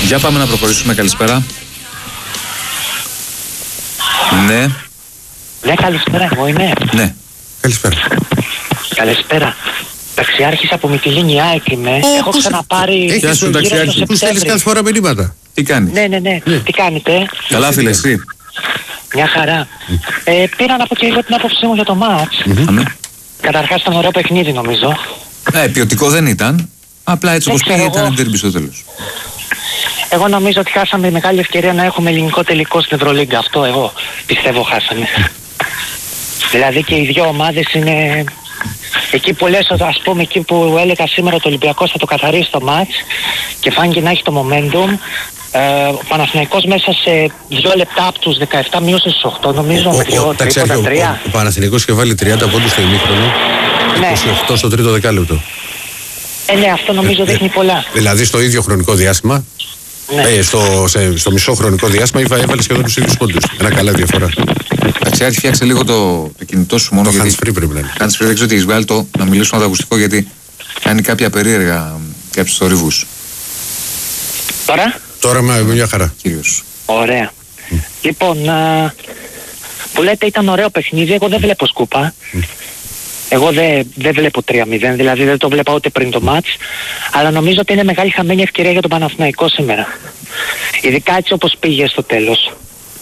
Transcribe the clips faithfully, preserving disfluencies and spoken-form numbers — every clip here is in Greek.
Για πάμε να προχωρήσουμε. Καλησπέρα. Ναι. Ναι, καλησπέρα, εγώ είμαι. Ναι. Καλησπέρα. Καλησπέρα. Ταξιάρχης από Μυτιλήνη ΑΕΚ είμαι. Oh, Έχω ξαναπάρει. Έχεις τον ταξιάρχη. Του στέλνεις κάθε φορά μηνύματα. Τι κάνεις? Ναι, ναι, ναι. Ναι. Τι κάνετε? Καλά, φίλε, εσύ? Μια χαρά. Ε, πήρα να πω και εγώ την άποψή μου για το μάτς. Mm-hmm. Καταρχάς ήταν ωραίο παιχνίδι νομίζω. Ναι, ποιοτικό δεν ήταν. Απλά έτσι Δεν όπως πήγε ξέρω ήταν εγώ. ντέρμπι στο τέλος. Εγώ νομίζω ότι χάσαμε μεγάλη ευκαιρία να έχουμε ελληνικό τελικό στην Ευρωλίγκα. Αυτό εγώ πιστεύω χάσαμε. Δηλαδή και οι δύο ομάδες είναι εκεί που λες, ας πούμε, εκεί που έλεγα σήμερα το Ολυμπιακός θα το καθαρίσει το μάτς και φάνηκε να έχει το momentum. Ε, ο Παναθηναϊκός μέσα σε δύο λεπτά από τους δεκαεπτά μείωσε στους οκτώ νομίζω με δύο τρίποτα τρία. Ο Παναθηναϊκός είχε βάλει τριάντα πόντους στο ημίχρονο, Ναι. είκοσι οκτώ στο τρίτο δεκάλεπτο. Ε, ναι, αυτό νομίζω δείχνει πολλά. Δηλαδή στο ίδιο χρονικό διάστημα, Ναι. ε, στο, σε, στο μισό χρονικό διάστημα έβα- έβαλε σχεδόν τους ίδιους πόντους. Ένα καλά διαφορά. Ταξιάρχη, φτιάξε λίγο το, το κινητό σου μόνο. Το γιατί... hands free πρέπει να είναι. Hands free, δεν ξέρω τι έχεις βγάλει το, να μιλήσουμε με το ακουστικό γιατί κάνει κάποια περίεργα κάποιους θορύβους. Τώρα, Τώρα με μια χαρά. Κύριος. ωραία. Λοιπόν, α, που λέτε ήταν ωραίο παιχνίδι, εγώ δεν βλέπω σκούπα. Εγώ δεν δεν βλέπω τρία μηδέν, δηλαδή δεν το βλέπα ούτε πριν το μάτς. Αλλά νομίζω ότι είναι μεγάλη χαμένη ευκαιρία για τον Παναθηναϊκό σήμερα. Ειδικά έτσι όπως πήγε στο τέλος.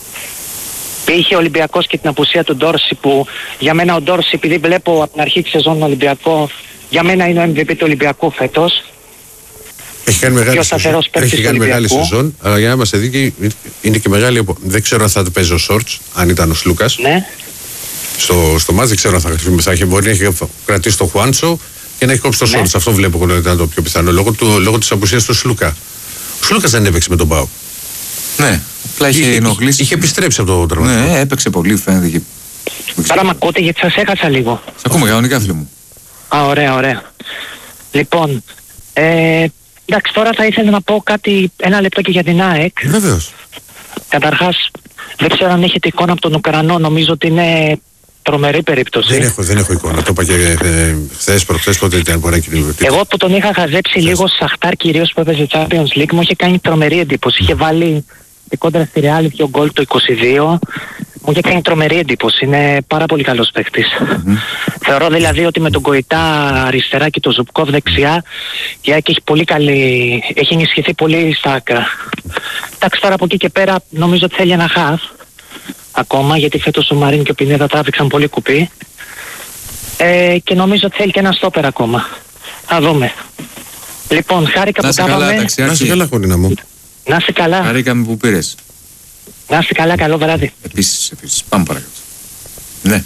Πήγε ο Ολυμπιακός και την απουσία του Ντόρση, που για μένα ο Ντόρση, επειδή βλέπω από την αρχή της σεζόν Ολυμπιακό, για μένα είναι ο εμ βι πι του Ολυμπιακού φέτος. Έχει κάνει μεγάλη Πιο σεζόν. σταθερός παίκτης Έχει του κάνει μεγάλη Ολυμπιακού. σεζόν, αλλά για να είμαστε δίκαιοι, είναι και μεγάλη. απο- Δεν ξέρω αν θα το παίζει ο Σόρτς, αν ήταν ο Σλούκας. Ναι. Στο, στο μάτς δεν ξέρω αν θα χρησιμοποιήσει. Θα έχει, μπορεί να έχει κρατήσει το Χουάντσο και να έχει κόψει το Ναι. Σόρτς. Αυτό βλέπω ότι ήταν το πιο πιθανό. Λόγω, του, λόγω της απουσίας του Σλούκα. Ο Σλούκας δεν έπαιξε με τον Πάο. Ναι, απλά είχε ενοχλήσει. Είχε επιστρέψει από το τραυματισμό. Ναι, έπαιξε πολύ, φαίνεται. Και... Τώρα μ' ακούτε γιατί σας έχασα λίγο. Σε ακούμε κανονικά, φίλε μου. Α, ωραία, ωραία. Λοιπόν, ε, εντάξει, τώρα θα ήθελα να πω κάτι, ένα λεπτό και για την ΑΕΚ. Βεβαίως. Καταρχάς, δεν ξέρω αν έχετε εικόνα από τον Ουκρανό, νομίζω ότι είναι τρομερή περίπτωση. Δεν έχω, δεν έχω εικόνα. Το είπα και ε, χθες, προχθές, πότε ήταν μπορεί να γίνει. Εγώ που τον είχα χαζέψει λίγο στο Σαχτάρ, κυρίως που έπαιζε Champions League, μου είχε κάνει τρομερή εντύπωση. Είχε βάλει κόντρα στη Real δύο γκολ το είκοσι δύο. Μου είχε κάνει τρομερή εντύπωση. Είναι πάρα πολύ καλός παίκτης. Θεωρώ δηλαδή ότι με τον Κοϊτά αριστερά και τον Ζουμπκόβ δεξιά η ΑΕΚ έχει πολύ καλή, έχει ενισχυθεί πολύ στα άκρα. Εντάξει, τώρα από εκεί και πέρα νομίζω ότι θέλει ένα χαφ ακόμα, γιατί φέτος ο Μαρίν και ο Πινέδα τράβηξαν πολύ κουπί. Ε, και νομίζω ότι θέλει και ένα στόπερ ακόμα. Θα δούμε. Λοιπόν, χάρηκα Να που είσαι τα καλά, είπαμε. Να είσαι Ταξιάρχη. καλά, χωρίνα μου. Να είστε καλά. Χαρήκαμε που πήρες. Να είστε καλά, καλό βράδυ. Επίσης, επίσης. Πάμε παρακάτω. Ναι,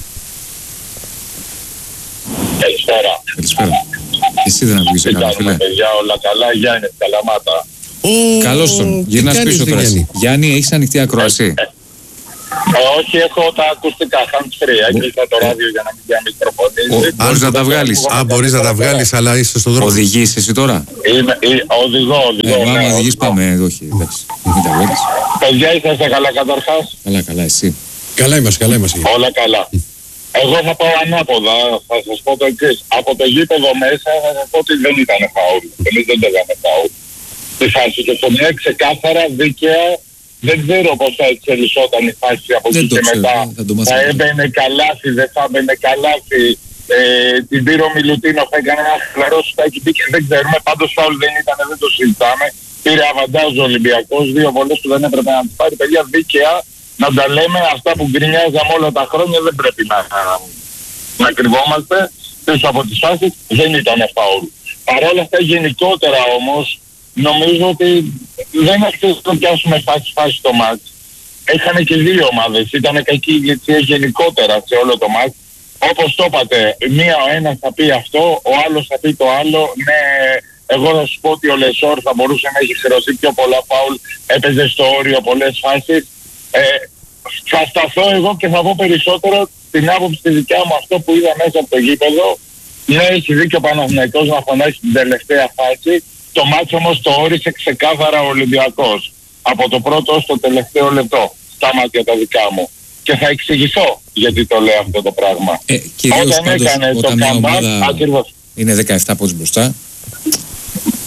Καλησπέρα. καλησπέρα. Εσύ δεν ακούγεσαι Τι καλά, κάνουμε, φίλε. παιδιά, όλα καλά. Γιάννη, Καλαμάτα. Καλώς τον. Τι Γυρνάς κάνεις, πίσω τώρα Γιάννη? εσύ. Γιάννη, έχεις ανοιχτή ακροασία. Ε, όχι, έχω τα ακουστικά, hands free. Έκλεισα το ράδιο για να μην κάνει προπονήσεις. Ο- Μπορείς να τα βγάλεις. Α, μπορείς να τα βγάλεις, αλλά είσαι στον δρόμο. Οδηγείς εσύ τώρα. Είμαι, ε, οδηγώ, Ε, οδηγώ. άμα ναι, οδηγείς οδηγώ. πάμε. ε, Όχι, εντάξει. Μην τα βγάλεις. Παιδιά, είσαστε καλά καταρχάς. Καλά, καλά, εσύ. Καλά είμαστε, καλά είμαστε. Όλα καλά. Εγώ θα πάω ανάποδα, θα σας πω το εξής. Από το γήπεδο μέσα θα σας πω ότι δεν ήταν φάουλ. Εμείς δεν λέγαμε φάουλ. Τη φάση και το μια ξεκάθαρα δίκαια. Δεν ξέρω πώς θα εξελισσόταν η φάση από Δεν εκεί το και ξέρω, μετά. θα το μάθουμε. Θα έμπαινε καλάθι, δεν θα έμπαινε καλάθι. Ε, την πήρε ο Μιλουτίνοφ, έκανε ένα χλαρό σουτάκι, μπήκε, δεν ξέρουμε. Πάντως φάουλ δεν ήταν, δεν το συζητάμε. Πήρε αβαντάζ ο Ολυμπιακός, δύο βολές που δεν έπρεπε να τις πάρει. Παιδιά, δίκαια να τα λέμε, αυτά που γκρινιάζαμε όλα τα χρόνια δεν πρέπει να, να κρυβόμαστε πίσω από τις φάσεις. Δεν ήταν φάουλ. Παρ' όλα αυτά γενικότερα όμως νομίζω ότι δεν αξίζει να πιάσουμε φάση-φάση το μάτς. Έχανε και δύο ομάδες, ήταν κακή ηγεσία γενικότερα σε όλο το μάτς. Όπως το είπατε, μία ο ένας θα πει αυτό, ο άλλος θα πει το άλλο. Ναι, εγώ θα σου πω ότι ο Λεσόρ θα μπορούσε να έχει χρεωστεί πιο πολλά φάουλ, έπαιζε στο όριο πολλές φάσεις. Ε, θα σταθώ εγώ και θα πω περισσότερο την άποψη τη δικιά μου, αυτό που είδα μέσα από το γήπεδο. Ναι, έχει δίκιο ο Παναθηναϊκός να φωνάξει την τελευταία φάση. Το μάτσο όμως το όρισε ξεκάθαρα ο Ολυμπιακός. Από το πρώτο ως το τελευταίο λεπτό. Στα μάτια τα δικά μου. Και θα εξηγηθώ γιατί το λέω αυτό το πράγμα. Ε, κυρίως Όταν πάντως, έκανε το όταν μια comeback, ομάδα ακριβώς. είναι δεκαεπτά πόντους μπροστά,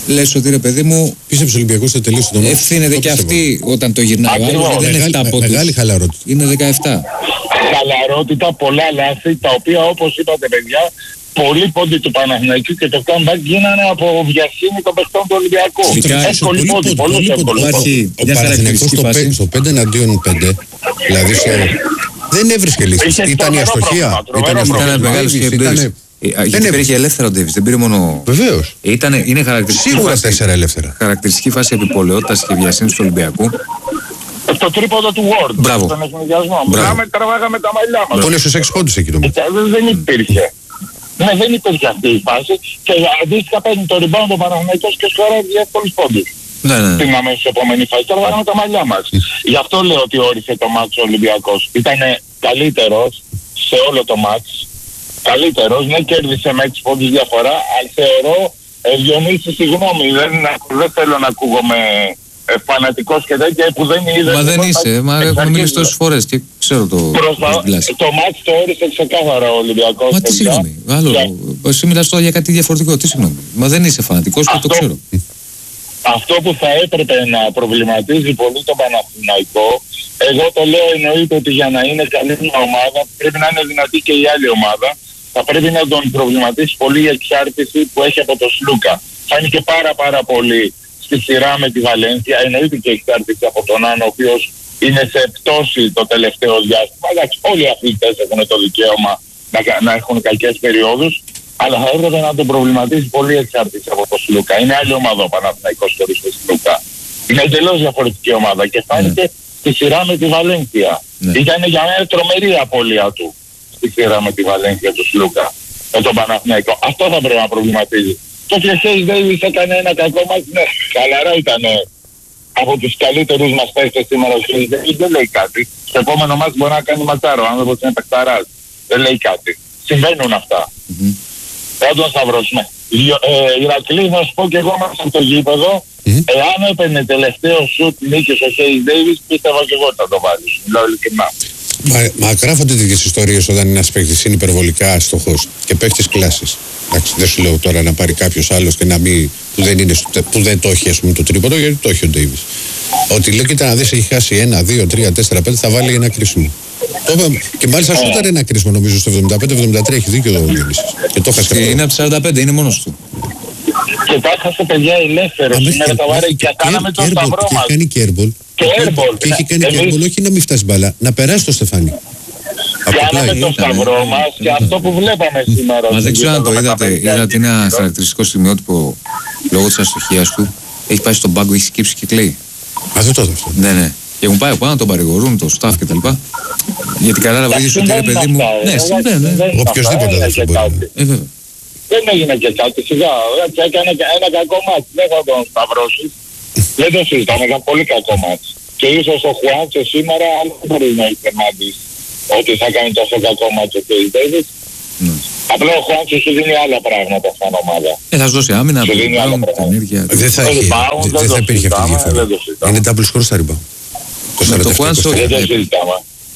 λες ότι ρε παιδί μου, Πίστεψε ο Ολυμπιακός θα τελείωσε τον μάτς. ευθύνεται Το και πίστευα. αυτή όταν το γυρνάει. Ο άλλος, Ακριβώς. γιατί δεν είναι Μεγάλη- επτά από Μεγάλη τους. χαλαρότητα. Είναι δεκαεπτά. Χαλαρότητα, πολλά λάθη, τα οποία όπως είπατε παιδιά, πολλοί πόντοι του Παναθηναϊκού και το comeback γίνανε από βιασύνη των παιχτών του Ολυμπιακού. Φυσικά, Εύκολοι Πολύ πόντοι, πόντοι, πολλούς πολύ εύκολους πόντοι. πόντους. Υπάρχει Ο μια Παναθηναϊκός χαρακτηριστική στο, φάση. πέ- στο πέντε εναντίον πέντε, δηλαδή στο, δεν έβρισκε λύση. Είχε Ήταν η τρομερό αστοχία. πρόβλημα, τρομερό Ήταν η πρόβλημα. Ήταν αστοχία. μεγάλος και Ήταν- εμπειρής. Ε, δεν Γιατί έβρισκε. πήρε ελεύθερα ο Ντέβις, δεν πήρε μόνο. Βεβαίως. Ήτανε, είναι χαρακτηριστική Σίγουρα φάση, τέσσερα ελεύθερα. χαρακτηριστική φάση επιπολαιότητας και βιασύνης του Ολυμπιακού. Το τρίποδο του Ward, Μπράβο. στον εθνικιασμό. Μπράβο. Μιλάμε, τραβάγαμε τα μαλλιά μας. Τον έσωσε έξι πόντους εκεί το μάτς. Ε, δεν- Δεν υπήρχε. Ναι, δεν υπήρχε αυτή η φάση και αντίστοιχα παίρνει το rebound ο Παναθηναϊκός και σκοράρει για εύκολους πόντους. Ναι, ναι. Την αμέσως επόμενη φάση. Τώρα βάλαμε τα μαλλιά μας. Γι' αυτό λέω ότι όρισε το μάτς ο Ολυμπιακός. Ήταν καλύτερος σε όλο το μάτς. Καλύτερος, ναι, κέρδισε με έξι πόντους διαφορά, αλλά θεωρώ, ε, Διονύση, συγγνώμη, δεν, δεν θέλω να ακούγομαι ε, φανατικός και τέτοια που δεν είδε. Μα δεν είσαι, μα έχουμε μιλήσει τόσες φορές και ξέρω το. Προς την πλάση. το μάτς το όρισε ξεκάθαρα ο Ολυμπιακός. Μα τι παιδιά. συγγνώμη. Άλλο. Και Εσύ μιλάς τώρα για κάτι διαφορετικό. Τι συγγνώμη. Μα δεν είσαι φανατικός και το Αυτό- ξέρω. Αυτό που θα έπρεπε να προβληματίζει πολύ τον Παναθηναϊκό, εγώ το λέω εννοείται ότι για να είναι καλή μια ομάδα πρέπει να είναι δυνατή και η άλλη ομάδα. Θα πρέπει να τον προβληματίσει πολύ η εξάρτηση που έχει από τον Σλούκα. Φάνηκε πάρα πάρα πολύ στη σειρά με τη Βαλένθια. Εννοείται και η εξάρτηση από τον Άν, ο οποίος είναι σε πτώση το τελευταίο διάστημα. Εντάξει, όλοι οι αθλητές έχουν το δικαίωμα να, κα- να έχουν κακές περιόδους. Αλλά θα έπρεπε να τον προβληματίσει πολύ η εξάρτηση από τον Σλούκα. Είναι άλλη ομάδα ο Παναθηναϊκός χωρίς τον Σλούκα. Είναι εντελώς διαφορετική ομάδα και φάνηκε στη σειρά με τη Βαλένθια. Ναι. Ήταν για μένα τρομερή η απώλεια του στη σειρά με τη Βαλένθια του Σλούκα. Με τον Παναθηναϊκό. Αυτό θα πρέπει να προβληματίζει. Το ότι ο Χέις Ντέιβις έκανε ένα κακό μας, ναι, χαλαρά ήταν από τους καλύτερους μας παίκτες σήμερα ο Χέις Ντέιβις, δεν λέει κάτι. Στο επόμενο μας μπορεί να κάνει ματσάρο, αν δεν μπορεί να είναι παιχταράς. Δεν λέει κάτι. Συμβαίνουν αυτά. Μμμ. Θα τον σταυρώσουμε. Ε, Ηρακλή, να σου πω και εγώ μέσα από το γήπεδο, Μμμ. εάν έπαιρνε τελευταίο σουτ νίκης ο Χέις Ντέιβις, πίστευα και εγώ ότι θα το βάλει. Μιλάω ειλικρινά. Μα, μα γράφονται τέτοιες ιστορίες όταν ένας παίκτης είναι υπερβολικά άστοχος και παίκτης κλάσης. Εντάξει, δεν σου λέω τώρα να πάρει κάποιος άλλος και να μην, που, δεν είναι, στο- που δεν το έχει ας πούμε, το τρίποντο, γιατί το έχει ο Ντέιβις. Ότι λέει, κοίτα να δεις, έχει χάσει ένα, δύο, τρία, τέσσερα, πέντε, θα βάλει ένα κρίσιμο. Το είπαμε. Και μάλιστα σου ήταν ένα κρίσιμο νομίζω στο εβδομήντα πέντε εβδομήντα τρία, έχει δίκιο ο Διονύσης. Και το είχα Και είναι από τις σαράντα πέντε, είναι μόνος του. Και τα έχασε παιδιά ελεύθερο σήμερα το βάρε και κάναμε το σταυρό Και μας. έχει κάνει και airball. Και airball, Και έχει ναι. κάνει και Εμείς- airball, όχι να μην φτάσει μπάλα, να περάσει το Στεφάνι. Από το Κάναμε πλάι. το ήταν, σταυρό ήταν, μας και ήταν. αυτό που βλέπαμε σήμερα. Μα στο δεν ξέρω αν το γήπεδο με τα είδατε. παιδιά. Είδατε ένα χαρακτηριστικό στιγμιότυπο λόγω της αστοχίας του. Έχει πάει στον πάγκο, έχει σκύψει και κλαίει. Α, δεν το είδα αυτό. Ναι, ναι. Και έχουν πάει από πάνω, τον παρηγορούν, το staff κτλ. Γιατί κατάλαβα Εντάξει, ίδιος ότι ρε δεν παιδί μου. είναι αυτά, Ναι, ε, συμβαίνει, ναι. δεν είναι Οποιοςδήποτε αυτά, δεν έγινε θα και μπορεί. κάτι. Ε, βέβαια. Δεν έγινε και κάτι, σιγά. Έτσι έκανε και ένα κακό μάτς. Δεν θα τον σταυρώσεις. Δεν το συζητάμε, ήταν πολύ κακό μάτς. Και ίσως ο Χουάντσο σήμερα αν δεν μπορεί να υπερμάντεις ότι θα κάνει τόσο κακό μάτς ο Χέις Ντέιβις. Ναι. Απλά ο Χουάντσο σου δίνει άλλα πράγματα σαν ομάδα. Ε, θα σου δώσει άμυνα, Σου δίνει άλλα rebound, την πράγματα. ενέργεια. Δεν θα, Το έχει, rebound, δεν, δεν δεν το θα υπήρχε αυτή η συζητάμε, διαφορά. δεν το συζητάμε. Είναι double score στα rebound. Το Με το σαράντα επτά Juancho, είκοσι. Δεν το Ε, συζητάμε.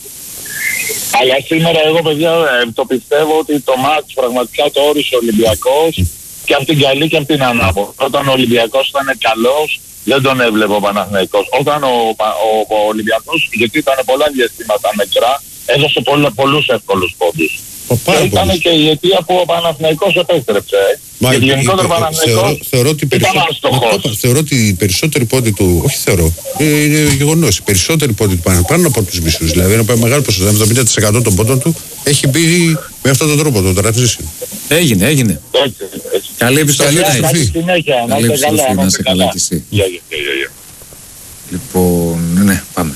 Αλλά σήμερα εγώ παιδιά ε, το πιστεύω ότι το μάτς πραγματικά το όρισε ο Ολυμπιακός και από την καλή και από την ανάποδη. Όταν ο Ολυμπιακός ήταν καλός δεν τον έβλεπε ο Παναθηναϊκός. Όταν ο, Πα- ο, ο Ολυμπιακός, γιατί ήταν πολλά διαστήματα μικρά, έδωσε πολλα, πολλούς εύκολους πόντους. Ω, πάρα Και ήταν πολλούς. και η αιτία που ο Παναθηναϊκός επέστρεψε. ε. Μα, Γιατί γενικότερα ο ε, Παναθηναϊκός θεωρώ, θεωρώ ότι ήταν περισσότερο, άστοχος. θεωρώ ότι οι περισσότεροι πόντοι του, όχι θεωρώ, ε, είναι γεγονός, οι περισσότεροι πόντοι του πάνω, πάνω από τους μισούς, δηλαδή ένα μεγάλο ποσοστό, εβδομήντα τοις εκατό των πόντων του έχει μπει με αυτόν τον τρόπο, το transition. Έγινε, έγινε. Έτσι, έτσι. Καλή επιστολή Καλή να επιστολή. έχεις. Καλή συνέχεια. Να Καλή είστε καλά. επιστροφή, να είστε είσαι καλά κι εσύ. Γεια, γεια, γεια, γεια. Λοιπόν, ναι, ναι, πάμε.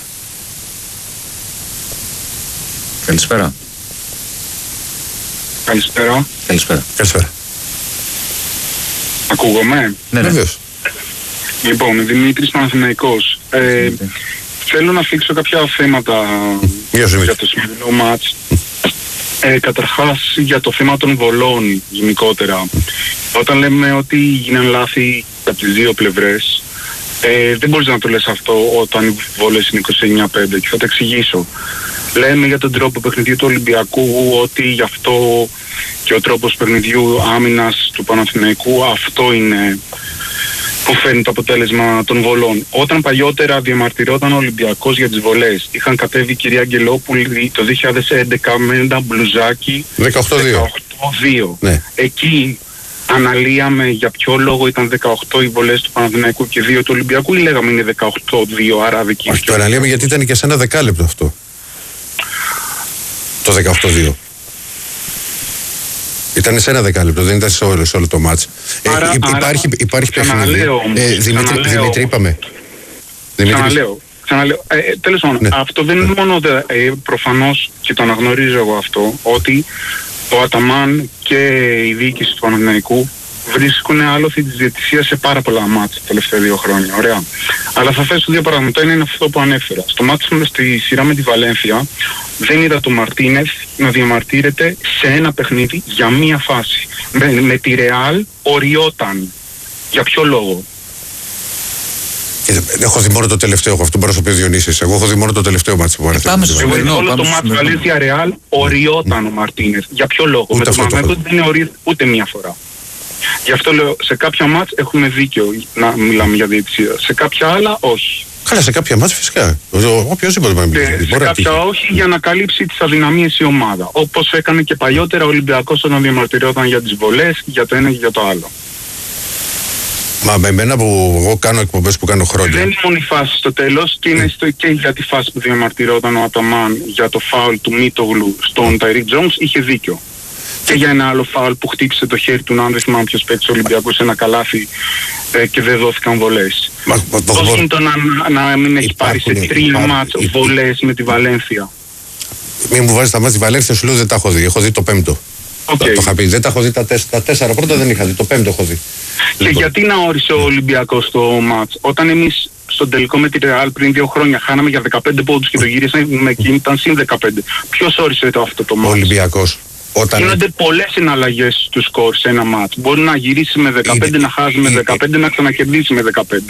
Καλησπέρα. Καλησπέρα. Καλησπέρα. Καλησπέρα. Ακούγομαι. Ναι, ναι. Βεβαίως. Λοιπόν, Δημήτρης Παναθηναϊκός. Ε, θέλω να θίξω κάποια θέματα Γεια σου, Δημήτρη. για το σημερινό μάτς. Ε, καταρχάς για το θέμα των βολών γενικότερα. Όταν λέμε ότι γίνανε λάθη από τις δύο πλευρές, ε, δεν μπορείς να το λες αυτό όταν οι βόλες είναι είκοσι εννιά πέντε και θα το εξηγήσω. Λέμε για τον τρόπο παιχνιδιού του Ολυμπιακού ότι γι' αυτό και ο τρόπος παιχνιδιού άμυνας του Παναθηναϊκού αυτό είναι που φέρνει το αποτέλεσμα των βολών. Όταν παλιότερα διαμαρτυρόταν ο Ολυμπιακός για τις βολές, είχαν κατέβει η κυρία Αγγελόπουλη το δύο χιλιάδες έντεκα με ένα μπλουζάκι δεκαοκτώ δύο. Ναι. Εκεί αναλύαμε για ποιο λόγο ήταν δεκαοκτώ οι βολές του Παναθηναϊκού και δύο του Ολυμπιακού ή λέγαμε είναι δεκαοκτώ δύο, άρα δική. Όχι, το αναλύαμε γιατί ήταν και σε ένα δεκάλεπτο αυτό. Το δεκαοκτώ δύο. Ήταν σε ένα δεκάλεπτο, δεν ήταν σε όλο, σε όλο το μάτς. Άρα, ε, υπάρχει άρα, υπάρχει παιχνίδι. Ε, Δημήτρη, Δημήτρη, είπαμε. Ξαναλέω. Ξαναλέω. Ε, τέλος πάντων, ναι. αυτό δεν είναι μόνο ε, προφανώς, και το αναγνωρίζω εγώ αυτό, ότι ο Αταμάν και η διοίκηση του Παναθηναϊκού βρίσκουν άλοθη της διαιτησίας σε πάρα πολλά μάτς τα τελευταία δύο χρόνια. Ωραία. Αλλά θα θέσω δύο πράγματα. Ένα είναι αυτό που ανέφερα. Στο μάτς στη σειρά με τη Βαλένθια δεν είδα τον Μαρτίνεθ να διαμαρτύρεται σε ένα παιχνίδι για μία φάση. Με, με τη Ρεάλ οριόταν. Για ποιο λόγο? Έχω δει μόνο το τελευταίο, έχω αυτό που μπορεί να πει ο Διονύσης. Εγώ έχω δει μόνο το τελευταίο μάτς που μου άρεσε. Πάμε στο σημερινό. Όλο το μάτς Βαλένθια Ρεάλ οριόταν ο Μαρτίνεθ. Για ποιο λόγο? Ούτε με αυτό το το Παναθηναϊκό δεν ορίθηκε ούτε μία φορά. Γι' αυτό λέω, σε κάποια μάτς έχουμε δίκιο να μιλάμε για διαιτησία. Σε κάποια άλλα όχι. Καλά, σε κάποια μάτς φυσικά. Οποιοςδήποτε μπορεί να μιλήσει. Σε κάποια όχι, για να καλύψει τις αδυναμίες η ομάδα. Όπως έκανε και παλιότερα ο Ολυμπιακός όταν διαμαρτυρόταν για τις βολές, για το ένα και για το άλλο. Μα με εμένα που εγώ κάνω εκπομπές που κάνω χρόνια. Δεν ήμουν η φάση στο τέλος και είναι στο, και για τη φάση που διαμαρτυρόταν ο Αταμάν για το φάουλ του Μίτογλου στον Ταϊρίκ Τζόνς είχε δίκιο. Και για ένα άλλο φάουλ που χτύπησε το χέρι του, να δεν θυμάμαι ποιος παίκτης Ολυμπιακού σε ένα καλάθι ε, και δεν δόθηκαν βολές. Πώς είναι το να, να μην έχει πάρει σε τρία μάτς βολές με τη Βαλένθια? Μην μου βάζεις τα μάτς τη Βαλένθια, σου λέω δεν τα έχω δει. Έχω δει το πέμπτο. Okay. Το, το είχα πει. Δεν τα έχω δει τα, τέσ, τα τέσσερα πρώτα, δεν είχα δει. Το πέμπτο έχω δει. Και λοιπόν, γιατί να όρισε ο Ολυμπιακός το μάτς? Όταν εμείς στον τελικό με τη Ρεάλ πριν δύο χρόνια χάναμε για δεκαπέντε πόντους και το γυρίσαμε και ήταν συν δεκαπέντε. Ποιος όρισε το, αυτό το μάτς? Ο Ολυμπιακός. Όταν... Γίνονται πολλές συναλλαγές του σκορ σε ένα μάτς. Μπορεί να γυρίσει με δεκαπέντε, είναι... να χάσει με δεκαπέντε, είναι... να ξανακερδίσει με δεκαπέντε.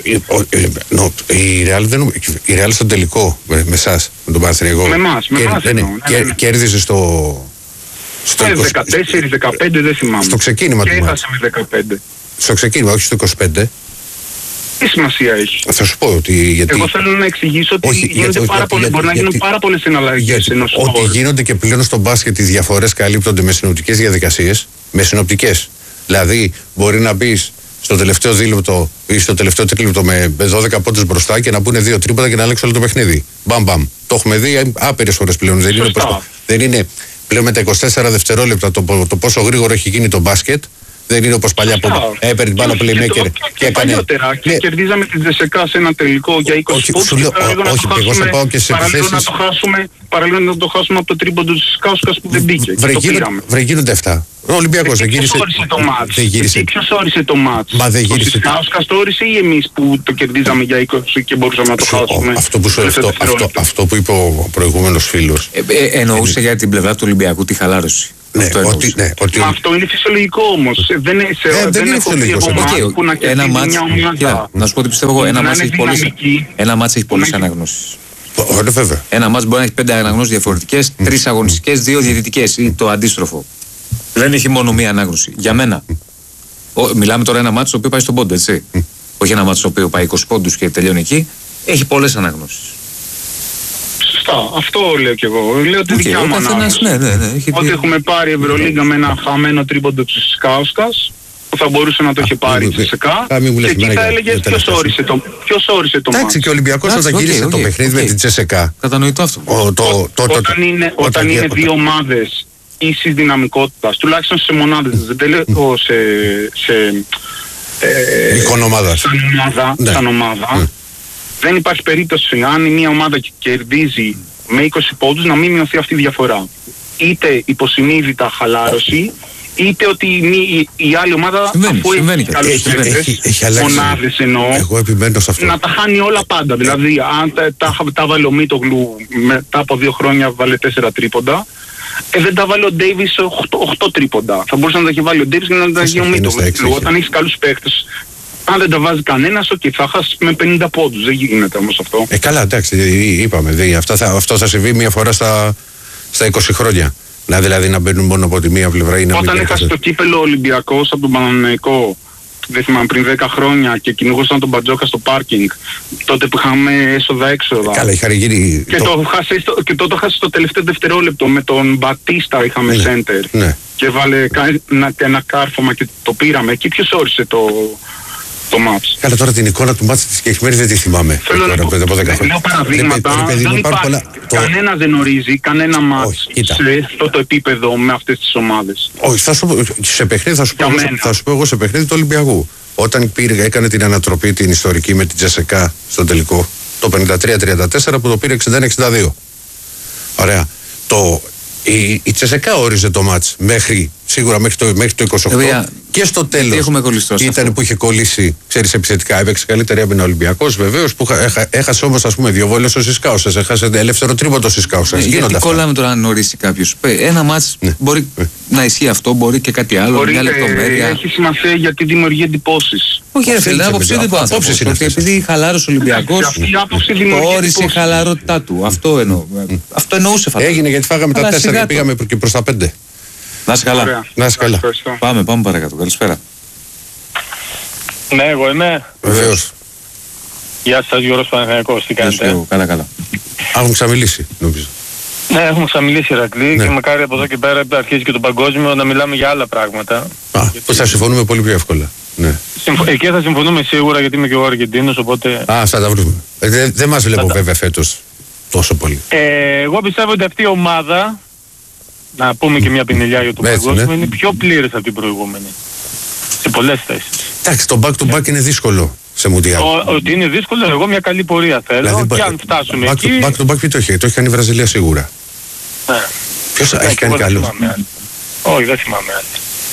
Η Ρεάλ δεν... στον τελικό με, με εσάς, με τον Παναθηναϊκό. Με εμάς, με εμάς. Κέρδισε στο... στο δεκατέσσερα δεκαπέντε δεν θυμάμαι. Στο ξεκίνημα του μάτς. Και έχασε με δεκαπέντε. Στο ξεκίνημα, όχι στο είκοσι πέντε. Τι σημασία έχει? Θα σου πω ότι. Γιατί... Εγώ θέλω να εξηγήσω ότι όχι, γίνονται γιατί, πάρα γιατί, πολλές, γιατί, μπορεί να γίνουν γιατί, πάρα πολλές συναλλαγές ενός χώρου. Ότι γίνονται και πλέον στο μπάσκετ οι διαφορές καλύπτονται με συνοπτικές διαδικασίες. Με συνοπτικές. Δηλαδή, μπορεί να μπει στο τελευταίο δίλεπτο ή στο τελευταίο τρίλεπτο με δώδεκα πόντους μπροστά και να πούνε δύο τρίποτα και να αλλάξει όλο το παιχνίδι. Μπαμ, μπαμ. Το έχουμε δει άπειρες φορές πλέον. Δεν είναι, το, δεν είναι πλέον με τα είκοσι τέσσερα δευτερόλεπτα το, το πόσο γρήγορο έχει γίνει το μπάσκετ. Δεν είναι όπως παλιά που έπαιρνε την μπάλα playmaker και, και έκανε. Παλιότερα και ναι. Κερδίζαμε τη Δεσεκά σε ένα τελικό για είκοσι πόντους. Όχι, όχι, εγώ θα πάω και σε επιθέσεις. Να το χάσουμε, παραλίγο να το χάσουμε από το τρίποντο της Κάουσκας που δεν μπήκε. Βρε γίνονται αυτά. Ο Ολυμπιακός δεν γύρισε. Ποιος όρισε το μάτς? Ποιος όρισε το μάτς? Μα δεν γύρισε. Ο Κάουσκας το όρισε ή εμείς που το κερδίζαμε για είκοσι και μπορούσαμε να το χάσουμε? Αυτό που, αυτό, αυτό, αυτό που είπε ο προηγούμενος φίλος. Ε, ε, εννοούσε για την πλευρά του Ολυμπιακού τη χαλάρωση. Ναι, αυτό, ότι, ναι, ότι... Μα αυτό είναι φυσιολογικό όμως. Δεν, σε, ε, δεν, δεν είναι φυσιολογικό. Okay, που να ένα μάτς, κοίτα, να σου πω ότι πιστεύω εγώ, ένα μάτς έχει πολλές, ένα μάτς έχει πολλές αναγνώσεις. Ωραία, βέβαια. Ένα μάτς μπορεί να έχει πέντε αναγνώσεις διαφορετικές, mm. τρεις αγωνιστικές, δύο διαιτητικές ή το αντίστροφο. Δεν έχει μόνο μία ανάγνωση. Για μένα. Ο, μιλάμε τώρα ένα μάτς το οποίο πάει στον πόντο, έτσι. Mm. Όχι ένα μάτς το οποίο πάει είκοσι πόντους και τελειώνει εκεί. Έχει πολλές αναγνώσεις. Σωστά, αυτό λέω κι εγώ. Λέω ότι okay, δικιά μου ανάγνωση. Ναι, ναι, ναι, ότι έχουμε πάρει Ευρωλίγκα με ένα χαμένο τρίποντο της Κάουσκας που θα μπορούσε να το είχε πάρει η Τσεσεκά και εκεί θα έλεγες ποιος όρισε το, ποιος όρισε το μάτς. Εντάξει, και ο Ολυμπιακός όταν γύρισε το παιχνίδι με την Τσεσεκά. Κατανοητό αυτό. Όταν είναι δύο ομάδες ίσης δυναμικότητας, τουλάχιστον σε μονάδες, δεν λέω σε εικονομάδα. Σαν ομάδα. Δεν υπάρχει περίπτωση αν η μία ομάδα κερδίζει με είκοσι πόντους να μην μειωθεί αυτή η διαφορά. Είτε υποσυνείδητα χαλάρωση, είτε ότι η, η άλλη ομάδα συμβαίνει, αφού συμβαίνει, έχει καλούς παίκτες, μονάδες εννοώ, εγώ επιμένω σε αυτό. Να τα χάνει όλα πάντα. Δηλαδή αν τα, τα, τα βάλε ο Μίτογλου μετά από δύο χρόνια βάλε τέσσερα τρίποντα, ε, δεν τα βάλε ο Ντέιβις οκτώ τρίποντα. Θα μπορούσε να τα έχει βάλει ο Ντέιβις και να τα έχει ο Μίτογλου. Όταν έχεις καλούς παίκτες, αν δεν τα βάζει κανένας, okay, θα χάσει με πενήντα πόντους. Δεν γίνεται όμως αυτό. Ε, καλά, εντάξει, είπαμε. Δι, αυτό, θα, αυτό θα συμβεί μία φορά στα, στα είκοσι χρόνια. Να, δηλαδή να μπαίνουν μόνο από τη μία πλευρά ή να όταν έχασε το κύπελο Ολυμπιακός από τον Παναθηναϊκό δεν θυμάμαι, πριν δέκα χρόνια και κυνηγούσαν τον Μπατζόκα στο πάρκινγκ. Τότε που είχαμε έσοδα-έξοδα. Καλά, είχα γίνει. Και, το... Το χάσε στο, και τότε το χάσε στο τελευταίο δευτερόλεπτο. Με τον Μπατίστα είχαμε Ναι. center. Ναι. Και βάλε ένα, ένα κάρφωμα και το πήραμε. Εκεί ποιος όρισε το, το μάτς. Καλά, τώρα την εικόνα του μάτς της συγκεκριμένης δεν τη θυμάμαι. Θέλω Τώρα, να πω, πριν από δέκα χρόνια. λέω παραδείγματα, Ρε, ρε, παιδί δεν μου, υπάρχει, πολλά- το- κανένας δεν ορίζει κανένα μάτς Όχι, κοίτα. σε αυτό το επίπεδο με αυτές τις ομάδες. Όχι, θα σου πω, σε παιχνίδι θα σου, πω, Για εγώ, μένα. θα σου πω εγώ σε παιχνίδι του Ολυμπιακού. Όταν πήρε, έκανε την ανατροπή την ιστορική με την Τζεσεκά στο τελικό, το πενήντα τρία τριάντα τέσσερα που το πήρε εξήντα ένα εξήντα δύο. Ωραία. Το, η, η Τσεσεκά όριζε το μάτς μέχρι, σίγουρα μέχρι το, μέχρι το είκοσι οκτώ. Βέβαια, Και στο τέλος έχουμε κολλήσει τώρα σε ήταν αυτό. που είχε κολλήσει, ξέρεις, επιθετικά. Έπαιξε καλύτερη άμυνα ο Ολυμπιακός, βεβαίως, που έχα- έχασε όμως, ας πούμε, δύο βόλες ο Σισκάουσας. Έχασε ελεύθερο τρίποντο ο Σισκάουσας. Ναι, γιατί κολλάμε τώρα να ορίσει κάποιο. Ένα μάτς Ναι. μπορεί Ναι. να ισχύει αυτό, μπορεί και κάτι άλλο, Μπορεί, μια ε, λεπτομέρεια. έχει σημασία γιατί δημιουργεί εντυπώσεις. Όχι, ρε Αυτή φίλε, είναι άποψη παιδιά. του άνθρωπο. Απόψεις είναι Ότι αυτές. επειδή χαλάρωσε ο Ολυμπιακό, Και αυτή η άποψη δημιουργεί όρισε η εντυπώσεις. χαλαρότητά του. Αυτό εννοώ. Αυτό εννοούσε φαντάζομαι. Έγινε γιατί φάγαμε τα Αλλά τέσσερα σιγά και το. πήγαμε και προς τα πέντε. Να είσαι καλά. Ωραία. Να είσαι καλά. Ευχαριστώ. Πάμε, πάμε παρακάτω. Καλησπέρα. Ναι, εγώ είμαι. Βεβαίως. Γεια σας, Γιώργος Παναθηναϊκός. Τι Γεια σου, κάνετε? Γιώργο. Καλά, καλά. Έχουν ξαμιλήσει, νομίζω. Ναι, έχουμε ξαμιλήσει, Ηρακλή, Ναι. και μακάρι από εδώ και πέρα αρχίζει και το παγκόσμιο να μιλάμε για άλλα πράγματα. Α, που θα συμφωνούμε πολύ πιο εύκολα. Ναι. Συμφω- Εκεί θα συμφωνούμε σίγουρα γιατί είμαι και εγώ Αργεντίνος, οπότε... Α, θα τα βρούμε. Ε, δεν δεν μας βλέπω Θα τα- βέβαια φέτος τόσο πολύ. Ε, εγώ πιστεύω ότι αυτή η ομάδα, να πούμε και μια πινελιά για το Έτσι, παγκόσμιο, ναι. είναι πιο πλήρης από την προηγούμενη. Σε πολλές θέσεις. Εντάξει, το back to back είναι δύσκολο σε Μουντιάλ. Ο- Ότι είναι δύσκολο, εγώ μια καλή πορεία θέλω και αν φτάσουμε back, εκεί... to, back to back ποιο το έχει, το έχει κάνει η Βραζιλία σίγουρα. Ναι. Ποιος Ναι, έχει και κάνει εγώ δεν καλό. θυμάμαι άλλη. Όχι, δεν θυμάμαι άλλη.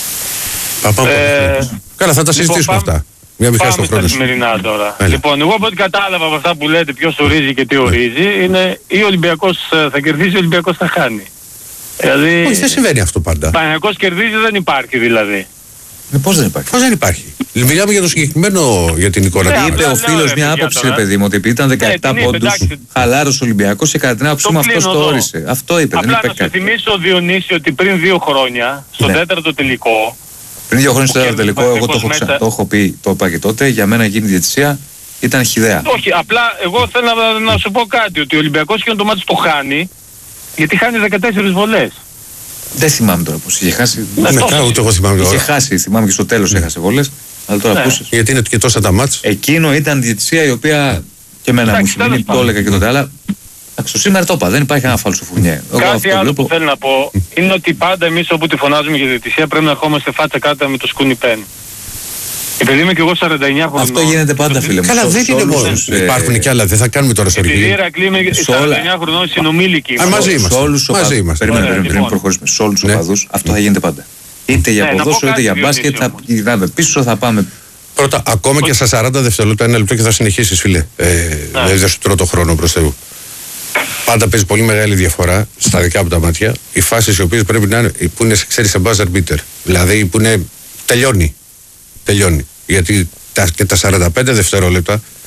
Πα- πάμε Ε, παρακάτω. Καλά, θα τα συζητήσουμε πάμε- αυτά. Μια μισή στο Πάμε στα χρόνο σου. σημερινά τώρα. Έλα. Λοιπόν, εγώ από ό,τι κατάλαβα από αυτά που λέτε ποιος ορίζει και τι ορίζει, είναι ή ο Ολυμπιακός ε, θα κερδίσει ή ο Ολυμπιακός θα χάνει. Δηλαδή, Όχι, δεν συμβαίνει αυτό πάντα. Παναθηναϊκός κερδίζει δεν υπάρχει δηλαδή. Ε, Πώς δεν υπάρχει. Πώς δεν υπάρχει. Μιλάμε για το συγκεκριμένο, για την εικόνα Ναι, του απλά Είπε ο μάτς. λέω, φίλο ρε, μια παιδιά, άποψη, τώρα. ρε παιδί μου, ότι επειδή ήταν δεκαεπτά την είπε, πόντου, εντάξει. χαλάρωσε ο Ολυμπιακό και κατά την άποψή μου Το αυτό κλείνω το εδώ. όρισε. Αυτό είπε, δεν Απλά είπε να σου κάτι. θυμίσω, Διονύση, ότι πριν δύο χρόνια, στο Ναι. τέταρτο τελικό, Πριν δύο χρόνια στο που τέταρτο τελικό, κέρδισε εγώ το έχω, Παναθηναϊκός ξα... το έχω πει, το είπα και τότε, για μένα γίνει διαιτησία, ήταν χιδέα. όχι, απλά εγώ θέλω να, να σου πω κάτι, ότι ο Ολυμπιακός και το μάτι το χάνει, γιατί χάνει δεκατέσσερις βολές. Δεν θυμάμαι τώρα πώς είχε χάσει. Ναι, Μετά τόσο. ούτε εγώ θυμάμαι Είχε τώρα. χάσει, θυμάμαι και στο τέλος έχασε βόλες. Αλλά τώρα Ναι. ακούσες. Γιατί είναι και τόσα τα μάτς. Εκείνο ήταν διαιτησία η οποία και εμένα μου Εντάξει, έχει μείνει, τέλος το πάντων. έλεγα και τότε. Αλλά εντάξει, το σήμερα το είπα, δεν υπάρχει ένα φάλσο φουρνιέ. Εγώ Κάτι αυτό άλλο βλέπω. που θέλω να πω είναι ότι πάντα εμείς όπου τη φωνάζουμε για διαιτησία πρέπει να ερχόμαστε φάτσα κάτω με το σκούνι πεν. Επειδή είμαι και εγώ σαράντα εννιά χρονών. Αυτό γίνεται πάντα, φίλε μου. Καλά, Σε- δεν σε είναι όλους μόνο. τους, ε, Υπάρχουν και άλλα, δεν θα κάνουμε τώρα Επειδή η ιστορική. Ηρακλή είμαι Σε όλα. σαράντα εννιά χρονών συνομήλικη. Α, μαζί σε είμαστε. όλους τους Μαζί οπαδούς. είμαστε. Περίμενε, Ωραία, περίμενε, πριν λοιπόν. προχωρήσουμε. Σε όλους τους Ναι. οπαδούς αυτό θα γίνεται πάντα. Είτε για Ναι, να πω ποδόσφαιρο είτε κάτι, για μπάσκετ. Θα Διονύση, όμως. κοιτάμε πίσω, θα πάμε. Πρώτα, ακόμα και στα σαράντα δευτερόλεπτα, ένα λεπτό και θα συνεχίσεις, φίλε. Ε, δεν δεν σου τρώω το χρόνο προς Θεού. Πάντα παίζει πολύ μεγάλη διαφορά στα δικά μου τα μάτια. Οι φάσεις οι οποίες πρέπει να είναι, που είναι, ξέρεις, σε buzzer beater. Δηλαδή που είναι. Τελειώνει. Τελειώνει. Γιατί τα, και τα σαράντα πέντε δευτερόλεπτα